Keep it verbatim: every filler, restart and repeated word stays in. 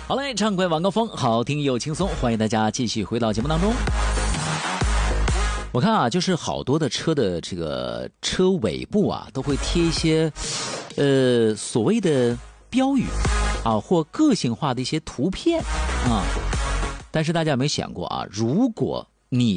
好嘞，畅快晚高峰，好听又轻松，欢迎大家继续回到节目当中。我看啊，就是好多的车的这个车尾部啊，都会贴一些呃所谓的标语啊，或个性化的一些图片啊。但是大家有没有想过啊，如果你